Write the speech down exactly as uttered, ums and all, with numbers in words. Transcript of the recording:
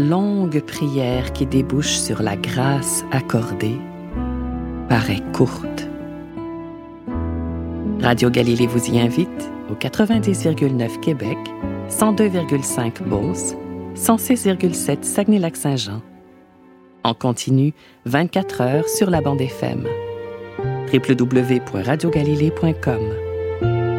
longue prière qui débouche sur la grâce accordée paraît courte. Radio Galilée vous y invite au quatre-vingt-dix virgule neuf Québec, cent deux virgule cinq Beauce, cent six virgule sept Saguenay-Lac-Saint-Jean. En continu, vingt-quatre heures sur la bande F M. w w w point radio galilée point com